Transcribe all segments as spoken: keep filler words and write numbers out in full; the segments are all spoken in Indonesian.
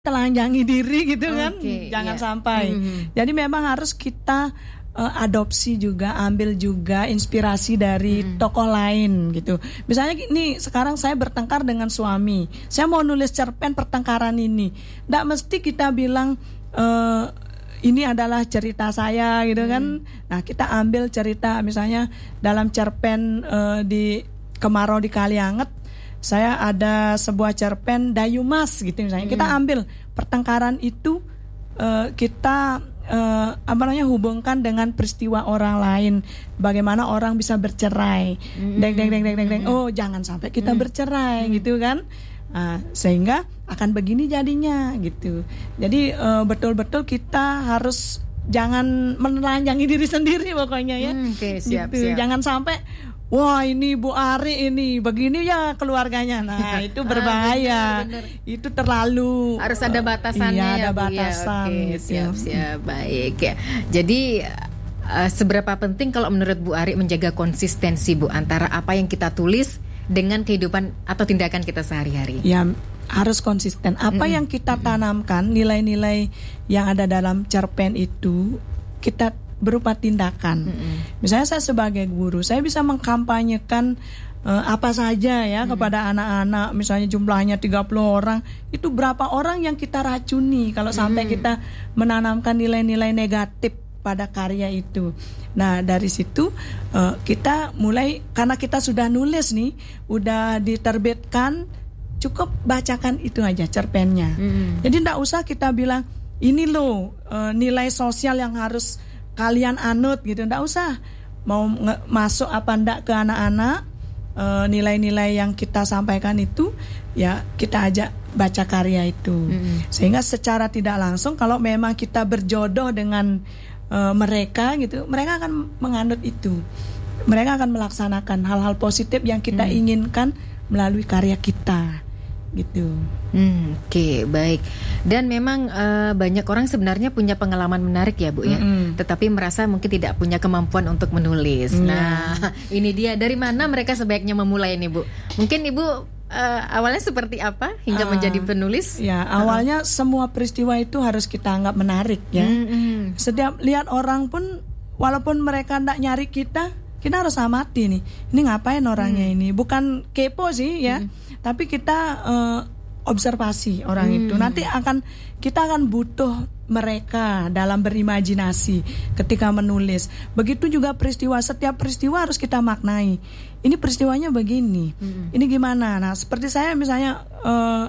telanjangi diri gitu kan, okay, jangan yeah. sampai. Mm-hmm. Jadi memang harus kita uh, adopsi juga, ambil juga inspirasi dari mm. tokoh lain gitu. Misalnya ini sekarang saya bertengkar dengan suami, saya mau nulis cerpen pertengkaran ini, nggak mesti kita bilang uh, ini adalah cerita saya gitu mm. kan. Nah kita ambil cerita misalnya dalam cerpen uh, di Kemarau di Kalianget, saya ada sebuah cerpen Dayumas gitu misalnya. Hmm. Kita ambil pertengkaran itu uh, kita uh, apa namanya hubungkan dengan peristiwa orang lain. Bagaimana orang bisa bercerai. Hmm. Deng deng deng deng deng deng. Oh, jangan sampai kita hmm. bercerai hmm. gitu kan. Uh, sehingga akan begini jadinya gitu. Jadi uh, betul-betul kita harus jangan menelanjangi diri sendiri pokoknya ya. Hmm, okay, siap, gitu. siap. Jangan sampai wah ini Bu Ari ini begini ya keluarganya. Nah itu berbahaya. ah, bener, bener. Itu terlalu harus ada batasannya. Iya, ya, ada batasan ya. Oke, gitu. Siap siap baik ya. Jadi uh, seberapa penting kalau menurut Bu Ari menjaga konsistensi Bu antara apa yang kita tulis dengan kehidupan atau tindakan kita sehari-hari? Ya harus konsisten. Apa mm-hmm. yang kita tanamkan, nilai-nilai yang ada dalam cerpen itu kita berupa tindakan. Mm-hmm. Misalnya saya sebagai guru, saya bisa mengkampanyekan uh, apa saja ya mm-hmm. kepada anak-anak, misalnya jumlahnya tiga puluh orang, itu berapa orang yang kita racuni kalau mm-hmm. sampai kita menanamkan nilai-nilai negatif pada karya itu. Nah, dari situ uh, kita mulai, karena kita sudah nulis nih, udah diterbitkan, cukup bacakan itu aja cerpennya. Mm-hmm. Jadi enggak usah kita bilang ini loh uh, nilai sosial yang harus kalian anut gitu, ndak usah mau nge- masuk apa ndak ke anak-anak, e, nilai-nilai yang kita sampaikan itu ya kita ajak baca karya itu, mm-hmm. sehingga secara tidak langsung kalau memang kita berjodoh dengan e, mereka gitu, mereka akan menganut itu, mereka akan melaksanakan hal-hal positif yang kita mm. inginkan melalui karya kita. Gitu. Hmm, Oke, okay, baik. Dan memang uh, banyak orang sebenarnya punya pengalaman menarik ya Bu ya, mm-hmm. tetapi merasa mungkin tidak punya kemampuan untuk menulis. Mm. Nah, ini dia, dari mana mereka sebaiknya memulai nih Bu? Mungkin Ibu uh, awalnya seperti apa hingga uh, menjadi penulis? Ya, awalnya uh. semua peristiwa itu harus kita anggap menarik ya. Mm-hmm. Setiap lihat orang pun, walaupun mereka tidak nyari kita, kita harus amati nih, ini ngapain orangnya mm. ini? Bukan kepo sih ya. Mm. Tapi kita uh, observasi orang hmm. itu. Nanti akan kita akan butuh mereka dalam berimajinasi ketika menulis. Begitu juga peristiwa, setiap peristiwa harus kita maknai. Ini peristiwanya begini. Hmm. Ini gimana? Nah, seperti saya misalnya uh,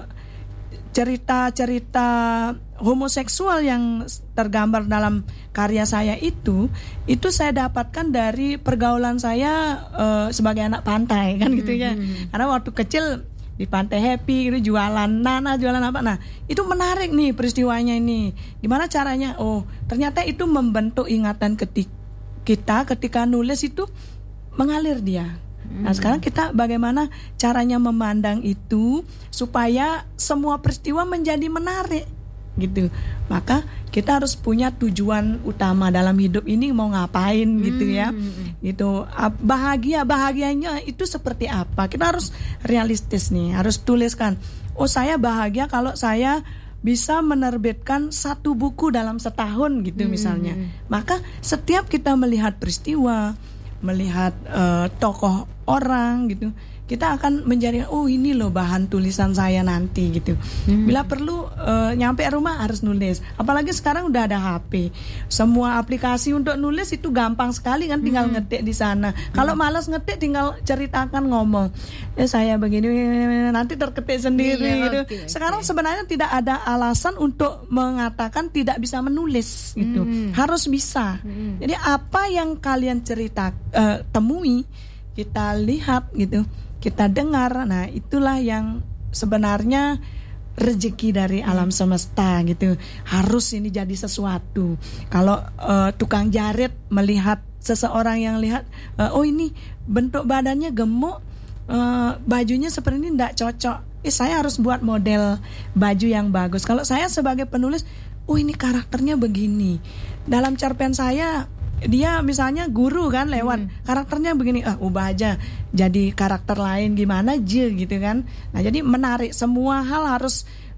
cerita-cerita homoseksual yang tergambar dalam karya saya itu, itu saya dapatkan dari pergaulan saya uh, sebagai anak pantai kan gitu ya. Hmm. Karena waktu kecil di Pantai Happy itu jualan nana, jualan apa. Nah, itu menarik nih peristiwanya ini. Gimana caranya? Oh, ternyata itu membentuk ingatan ketik kita ketika nulis itu mengalir dia. Hmm. Nah, sekarang kita bagaimana caranya memandang itu supaya semua peristiwa menjadi menarik gitu. Maka kita harus punya tujuan utama dalam hidup ini mau ngapain gitu ya. Hmm. Gitu. Bahagia, bahagianya itu seperti apa? Kita harus realistis nih, harus tuliskan. Oh, saya bahagia kalau saya bisa menerbitkan satu buku dalam setahun gitu hmm. misalnya. Maka setiap kita melihat peristiwa, melihat uh, tokoh orang gitu, kita akan menjadi oh ini loh bahan tulisan saya nanti gitu. Hmm. Bila perlu uh, nyampe rumah harus nulis. Apalagi sekarang udah ada H P. Semua aplikasi untuk nulis itu gampang sekali kan, tinggal hmm. ngetik di sana. Hmm. Kalau malas ngetik tinggal ceritakan ngomong. Ya saya begini nanti terketik sendiri iya, gitu. Okay, sekarang okay. sebenarnya tidak ada alasan untuk mengatakan tidak bisa menulis gitu. Hmm. Harus bisa. Hmm. Jadi apa yang kalian cerita uh, temui, kita lihat gitu, kita dengar, nah itulah yang sebenarnya rezeki dari alam semesta gitu. Harus ini jadi sesuatu. Kalau uh, tukang jarit melihat seseorang yang lihat, uh, oh ini bentuk badannya gemuk, uh, bajunya seperti ini tidak cocok. Eh saya harus buat model baju yang bagus. Kalau saya sebagai penulis, oh ini karakternya begini. Dalam cerpen saya dia misalnya guru kan lewat hmm. karakternya begini, ah ubah aja jadi karakter lain gimana aja gitu kan. Nah jadi menarik, semua hal harus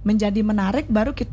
menjadi menarik baru kita